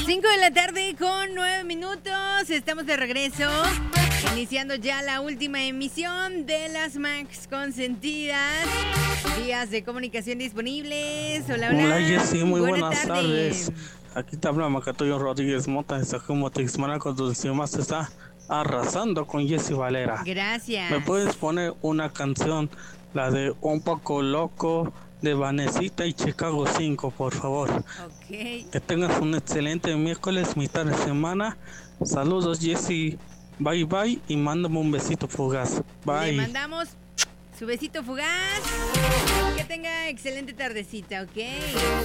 5 de la tarde con 9 minutos. Estamos de regreso. Iniciando ya la última emisión de las Max Consentidas. Vías de comunicación disponibles. Hola, hola. Hola, Jessy, muy buenas tardes. Aquí te habla Macatoyo Rodríguez Mota de Sajumo Texmaraco, donde más está arrasando con Jessy Valera. Gracias. ¿Me puedes poner una canción, la de Un Poco Loco, de Vanesita y Chicago 5, por favor? Ok. Que tengas un excelente miércoles, mitad de semana. Saludos, Jessy. Bye, bye, y mándame un besito fugaz. Bye. Le mandamos su besito fugaz. Que tenga excelente tardecita, ¿ok?